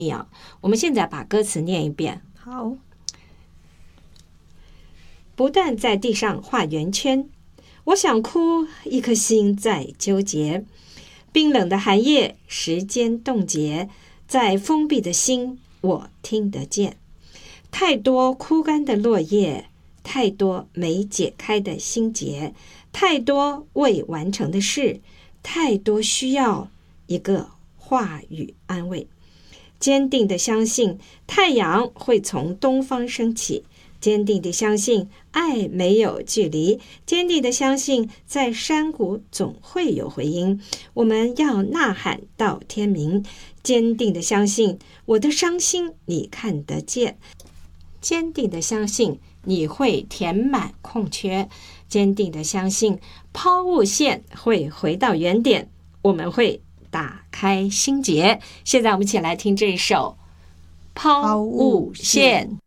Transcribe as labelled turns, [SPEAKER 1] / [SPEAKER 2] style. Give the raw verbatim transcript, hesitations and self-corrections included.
[SPEAKER 1] 样。我们现在把歌词念一遍。
[SPEAKER 2] 好，
[SPEAKER 1] 不断在地上画圆圈，我想哭，一颗心在纠结。冰冷的寒夜，时间冻结，在封闭的心，我听得见。太多枯干的落叶，太多没解开的心结，太多未完成的事，太多需要一个话语安慰。坚定地相信太阳会从东方升起，坚定地相信爱没有距离，坚定地相信在山谷总会有回音。我们要呐喊到天明，坚定地相信我的伤心你看得见，坚定地相信你会填满空缺，坚定地相信抛物线会回到原点，我们会打开心结。现在我们一起来听这首抛物线。